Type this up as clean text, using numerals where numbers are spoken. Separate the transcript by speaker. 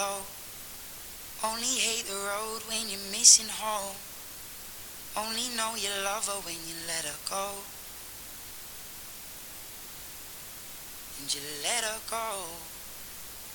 Speaker 1: slow. Only hate the road when you're missing home. Only know you love her when you let her go. And you let her go.